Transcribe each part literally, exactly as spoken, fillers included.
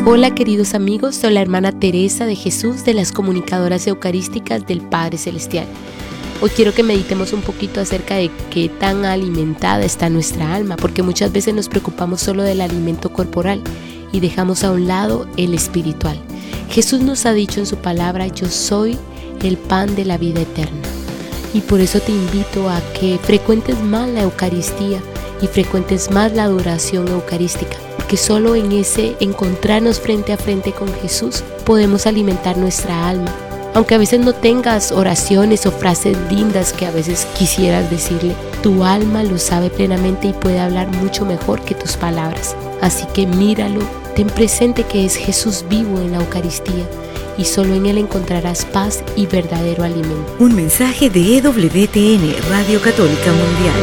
Hola queridos amigos, soy la hermana Teresa de Jesús de las Comunicadoras Eucarísticas del Padre Celestial. Hoy quiero que meditemos un poquito acerca de qué tan alimentada está nuestra alma, porque muchas veces nos preocupamos solo del alimento corporal y dejamos a un lado el espiritual. Jesús nos ha dicho en su palabra: yo soy el pan de la vida eterna. Y por eso te invito a que frecuentes más la Eucaristía y frecuentes más la adoración eucarística, porque solo en ese encontrarnos frente a frente con Jesús podemos alimentar nuestra alma. Aunque a veces no tengas oraciones o frases lindas que a veces quisieras decirle, tu alma lo sabe plenamente y puede hablar mucho mejor que tus palabras. Así que míralo, ten presente que es Jesús vivo en la Eucaristía y solo en Él encontrarás paz y verdadero alimento. Un mensaje de E W T N, Radio Católica Mundial.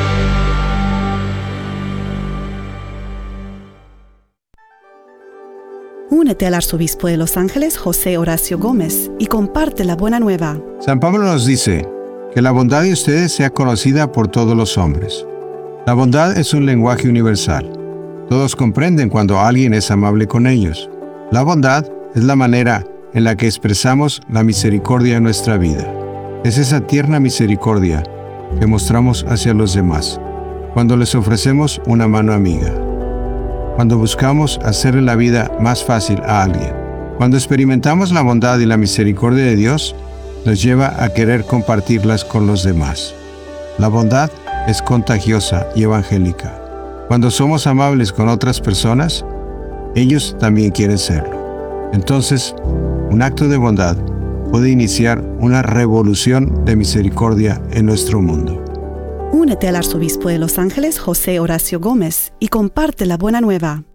Únete al arzobispo de Los Ángeles, José Horacio Gómez, y comparte la buena nueva. San Pablo nos dice que la bondad de ustedes sea conocida por todos los hombres. La bondad es un lenguaje universal. Todos comprenden cuando alguien es amable con ellos. La bondad es la manera en la que expresamos la misericordia en nuestra vida. Es esa tierna misericordia que mostramos hacia los demás, cuando les ofrecemos una mano amiga, cuando buscamos hacerle la vida más fácil a alguien. Cuando experimentamos la bondad y la misericordia de Dios, nos lleva a querer compartirlas con los demás. La bondad es contagiosa y evangélica. Cuando somos amables con otras personas, ellos también quieren serlo. Entonces, un acto de bondad puede iniciar una revolución de misericordia en nuestro mundo. Únete al arzobispo de Los Ángeles, José Horacio Gómez, y comparte la buena nueva.